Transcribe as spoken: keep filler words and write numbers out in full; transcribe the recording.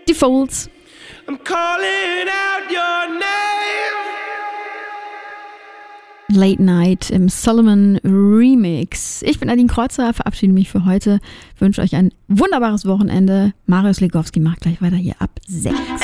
Die Folds. I'm calling out your name. Late Night im Solomon Remix. Ich bin Nadine Kreuzer, verabschiede mich für heute, wünsche euch ein wunderbares Wochenende. Marius Legowski macht gleich weiter hier ab sechs.